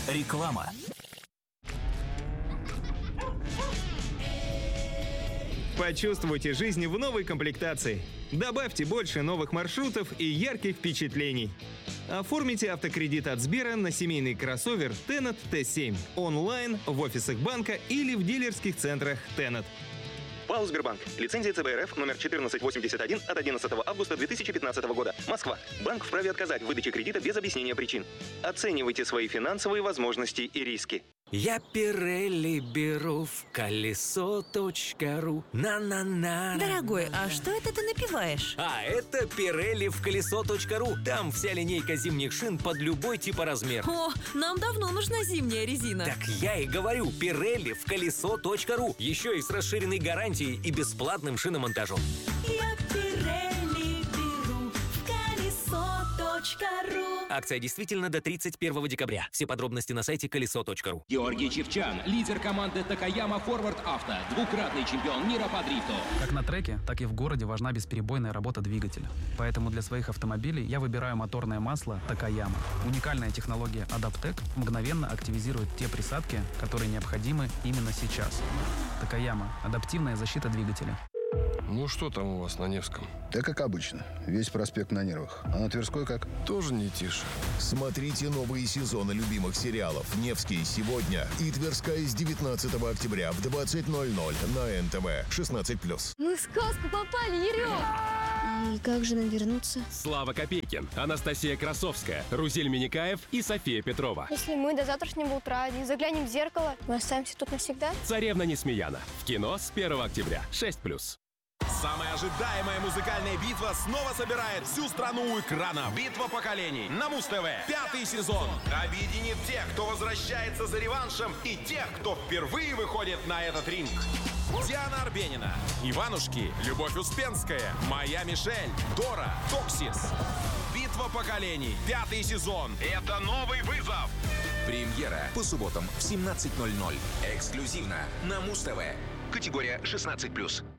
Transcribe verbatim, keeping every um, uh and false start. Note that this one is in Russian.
Реклама. Почувствуйте жизнь в новой комплектации. Добавьте больше новых маршрутов и ярких впечатлений. Оформите автокредит от Сбера на семейный кроссовер Tenet Т семь онлайн, в офисах банка или в дилерских центрах Tenet. ПАО «Сбербанк». Лицензия Ц Б Р Ф номер четырнадцать восемьдесят один от одиннадцатого августа две тысячи пятнадцатого года. Москва. Банк вправе отказать в выдаче кредита без объяснения причин. Оценивайте свои финансовые возможности и риски. Я Пирелли беру в колесо точка ру. На-на-на. Дорогой, а что это ты напиваешь? А это Пирелли в колесо точка ру. Там вся линейка зимних шин под любой типа размер. О, нам давно нужна зимняя резина. Так я и говорю, Пирелли в колесо точка ру. Еще и с расширенной гарантией и бесплатным шиномонтажом. Я Пирелли беру в колесо точка ру. Акция действительно до тридцать первого декабря. Все подробности на сайте колесо точка ру. Георгий Чевчан, лидер команды Такаяма Форвард Авто, двукратный чемпион мира по дрифту. Как на треке, так и в городе важна бесперебойная работа двигателя. Поэтому для своих автомобилей я выбираю моторное масло Такаяма. Уникальная технология Адаптек мгновенно активизирует те присадки, которые необходимы именно сейчас. Такаяма – адаптивная защита двигателя. Ну что там у вас на Невском? Да как обычно. Весь проспект на нервах. А на Тверской как? Тоже не тише. Смотрите новые сезоны любимых сериалов «Невский» сегодня и «Тверская» с девятнадцатого октября в двадцать ноль ноль на эн тэ вэ шестнадцать плюс. Мы в сказку попали, Ерём! И как же нам вернуться? Слава Копейкин, Анастасия Красовская, Рузель Миникаев и София Петрова. Если мы до завтрашнего утра не заглянем в зеркало, мы останемся тут навсегда? «Царевна Несмеяна» в кино с первого октября, шесть плюс. Самая ожидаемая музыкальная битва снова собирает всю страну у экрана. Битва поколений на Муз-ТВ. Пятый сезон объединит тех, кто возвращается за реваншем, и тех, кто впервые выходит на этот ринг. Диана Арбенина, Иванушки, Любовь Успенская, Моя Мишель, Дора, Токсис. Битва поколений. Пятый сезон. Это новый вызов. Премьера по субботам в семнадцать ноль ноль. Эксклюзивно на Муз-ТВ. Категория шестнадцать плюс.